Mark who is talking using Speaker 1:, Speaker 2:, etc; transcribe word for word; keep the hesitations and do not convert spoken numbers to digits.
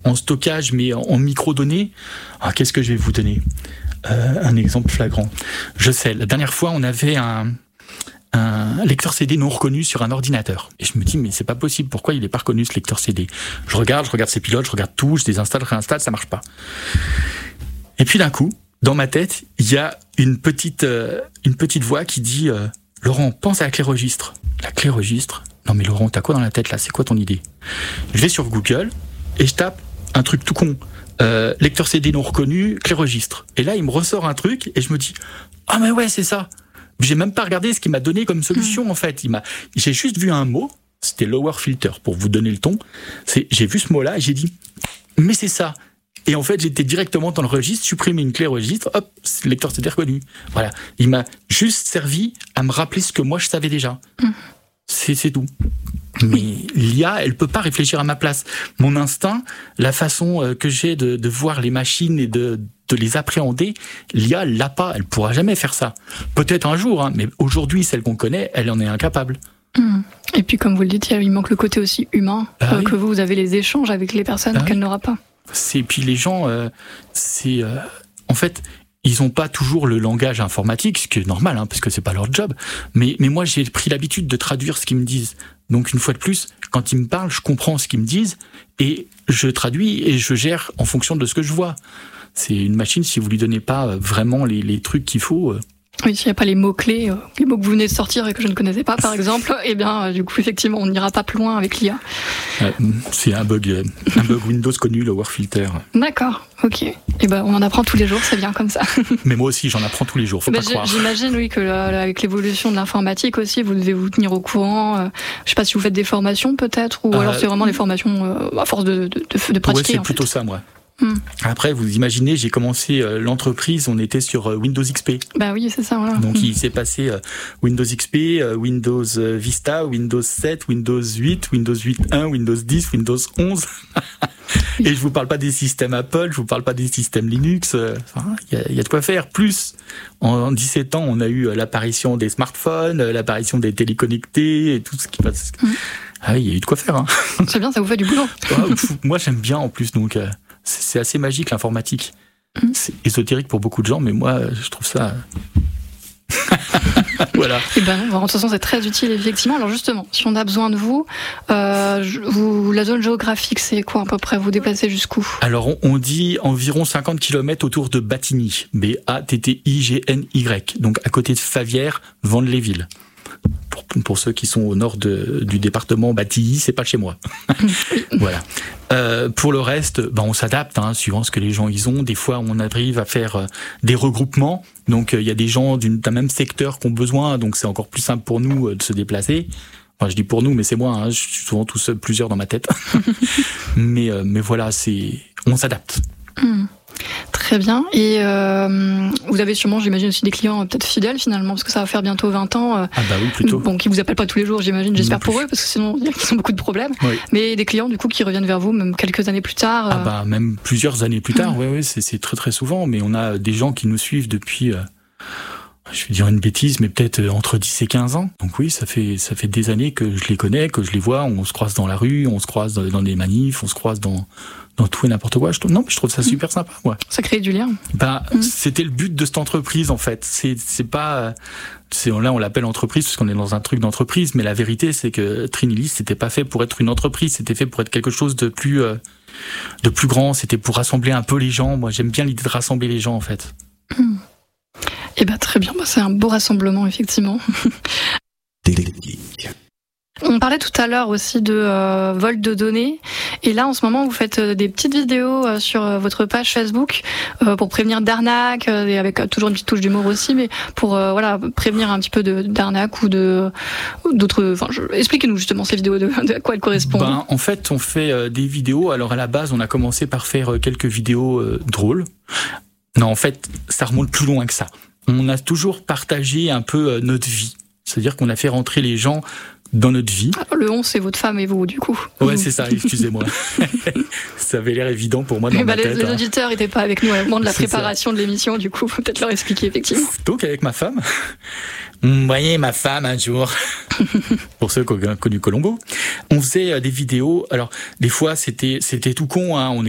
Speaker 1: en stockage, mais en, en microdonnées. Ah, qu'est-ce que je vais vous donner ? euh, Un exemple flagrant. Je sais, la dernière fois, on avait un, un lecteur C D non reconnu sur un ordinateur. Et je me dis, mais c'est pas possible, pourquoi il n'est pas reconnu ce lecteur C D ? Je regarde, je regarde ses pilotes, je regarde tout, je désinstalle, je réinstalle, ça marche pas. Et puis d'un coup, dans ma tête, il y a une petite, euh, une petite voix qui dit euh, « Laurent, pense à la clé registre. » La clé registre ? Non mais Laurent, t'as quoi dans la tête là ? C'est quoi ton idée ? Je vais sur Google et je tape un truc tout con. Euh, lecteur C D non reconnu, clé registre. Et là, il me ressort un truc et je me dis « Ah mais ouais, c'est ça !» J'ai même pas regardé ce qu'il m'a donné comme solution mmh. en fait. Il m'a, j'ai juste vu un mot, c'était lower filter pour vous donner le ton. C'est, j'ai vu ce mot-là et j'ai dit « Mais c'est ça !» Et en fait, j'étais directement dans le registre, supprimer une clé registre, hop, lecteur C D reconnu. Voilà. Il m'a juste servi à me rappeler ce que moi je savais déjà. Mmh. C'est, c'est tout. Mais l'I A, elle peut pas réfléchir à ma place. Mon instinct, la façon que j'ai de, de voir les machines et de, de les appréhender, l'I A, elle l'a pas. Elle pourra jamais faire ça. Peut-être un jour, hein, mais aujourd'hui, celle qu'on connaît, elle en est incapable.
Speaker 2: Mmh. Et puis, comme vous le dites, il manque le côté aussi humain, ah, euh, oui. que vous, vous avez les échanges avec les personnes ah, qu'elle oui. n'aura pas.
Speaker 1: C'est, puis les gens, euh, c'est, euh, en fait, ils ont pas toujours le langage informatique, ce qui est normal, hein, parce que c'est pas leur job. Mais, mais moi, j'ai pris l'habitude de traduire ce qu'ils me disent. Donc, une fois de plus, quand ils me parlent, je comprends ce qu'ils me disent et je traduis et je gère en fonction de ce que je vois. C'est une machine, si vous lui donnez pas vraiment les, les trucs qu'il faut. Euh,
Speaker 2: Oui, s'il n'y a pas les mots-clés, euh, les mots que vous venez de sortir et que je ne connaissais pas, par exemple, eh bien, euh, du coup, effectivement, on n'ira pas plus loin avec l'I A.
Speaker 1: Euh, c'est un bug, euh, un bug Windows connu, le Warfilter.
Speaker 2: D'accord, ok. Et ben, on en apprend tous les jours, c'est bien comme ça.
Speaker 1: Mais moi aussi, j'en apprends tous les jours, faut bah,
Speaker 2: pas
Speaker 1: croire.
Speaker 2: J'imagine, oui, que là, avec l'évolution de l'informatique aussi, vous devez vous tenir au courant. Euh, je sais pas si vous faites des formations, peut-être, ou euh, alors c'est vraiment des formations euh, à force de, de, de, de pratiquer.
Speaker 1: Ouais, c'est
Speaker 2: en
Speaker 1: plutôt
Speaker 2: fait.
Speaker 1: ça, moi. Hum. Après, vous imaginez, j'ai commencé euh, l'entreprise, on était sur euh, Windows X P.
Speaker 2: Bah oui, c'est ça, voilà.
Speaker 1: Donc
Speaker 2: hum.
Speaker 1: il s'est passé euh, Windows X P, euh, Windows Vista, Windows sept, Windows huit, Windows huit point un, Windows dix, Windows onze. Et je vous parle pas des systèmes Apple, je vous parle pas des systèmes Linux. Il euh, enfin, y, a, y a de quoi faire. Plus, en, en dix-sept ans, on a eu l'apparition des smartphones, l'apparition des téléconnectés et tout ce qui passe. Hum. Ah oui, il y a eu de quoi faire. Hein.
Speaker 2: C'est bien, ça vous fait du boulot.
Speaker 1: Moi, j'aime bien en plus, donc... Euh, c'est assez magique l'informatique. Mmh. C'est ésotérique pour beaucoup de gens, mais moi, je trouve ça... Voilà.
Speaker 2: Et ben, de toute façon, c'est très utile, effectivement. Alors justement, si on a besoin de vous, euh, vous la zone géographique, c'est quoi à peu près ? Vous déplacez jusqu'où ?
Speaker 1: Alors, on, on dit environ cinquante kilomètres autour de Battigny, B A T T I G N Y, donc à côté de Favières, Vannes-les-Villes. Pour, pour ceux qui sont au nord de, du département Batilly, c'est pas chez moi. Voilà. Euh, pour le reste, ben on s'adapte, hein, suivant ce que les gens ils ont. Des fois, on arrive à faire euh, des regroupements. Donc, il euh, y a des gens d'une, d'un même secteur qui ont besoin, donc c'est encore plus simple pour nous euh, de se déplacer. Enfin, je dis pour nous, mais c'est moi. Hein, je suis souvent tout seul, plusieurs dans ma tête. mais, euh, mais voilà, c'est, on s'adapte.
Speaker 2: Mmh. Très bien. Et euh, vous avez sûrement, j'imagine, aussi des clients peut-être fidèles finalement, parce que ça va faire bientôt vingt ans. Euh,
Speaker 1: ah bah oui, plutôt.
Speaker 2: Bon, qui vous appellent pas tous les jours, j'imagine, j'espère pour eux, parce que sinon ils ont beaucoup de problèmes. Oui. Mais des clients du coup qui reviennent vers vous même quelques années plus tard. Euh...
Speaker 1: Ah bah même plusieurs années plus tard. Mmh. Oui, oui, c'est, c'est très très souvent. Mais on a des gens qui nous suivent depuis. Euh, je vais dire une bêtise, mais peut-être entre dix et quinze ans. Donc oui, ça fait ça fait des années que je les connais, que je les vois. On se croise dans la rue, on se croise dans, dans des manifs, on se croise dans dans tout et n'importe quoi. Je trouve, non, mais je trouve ça super sympa, moi.
Speaker 2: Ça crée du lien.
Speaker 1: Bah, mmh. C'était le but de cette entreprise, en fait. C'est, c'est pas, c'est, là, on l'appelle entreprise parce qu'on est dans un truc d'entreprise, mais la vérité, c'est que Trinilis, c'était pas fait pour être une entreprise, c'était fait pour être quelque chose de plus, euh, de plus grand. C'était pour rassembler un peu les gens. Moi, j'aime bien l'idée de rassembler les gens, en fait.
Speaker 2: Mmh. Eh ben, très bien. Bah, c'est un beau rassemblement, effectivement. On parlait tout à l'heure aussi de euh, vol de données, et là en ce moment vous faites euh, des petites vidéos euh, sur euh, votre page Facebook euh, pour prévenir d'arnaques, euh, et avec euh, toujours une petite touche d'humour aussi, mais pour euh, voilà prévenir un petit peu de d'arnaques ou de d'autres. Enfin, je, expliquez-nous justement ces vidéos, de, de à quoi elles correspondent.
Speaker 1: Ben, en fait, on fait euh, des vidéos. Alors à la base, on a commencé par faire euh, quelques vidéos euh, drôles. Non, en fait, ça remonte plus loin que ça. On a toujours partagé un peu euh, notre vie. C'est-à-dire qu'on a fait rentrer les gens dans notre vie.
Speaker 2: Alors, le on, c'est votre femme et vous, du coup.
Speaker 1: Ouais, c'est ça, excusez-moi. Ça avait l'air évident pour moi dans
Speaker 2: bah,
Speaker 1: ma
Speaker 2: les,
Speaker 1: tête.
Speaker 2: Les
Speaker 1: hein.
Speaker 2: auditeurs n'étaient pas avec nous au moment de la c'est préparation ça. De l'émission, du coup, faut peut-être leur expliquer, effectivement.
Speaker 1: Donc, avec ma femme, vous voyez, ma femme, un jour, pour ceux qui ont connu Colombo, on faisait des vidéos. Alors, des fois, c'était, c'était tout con, hein. On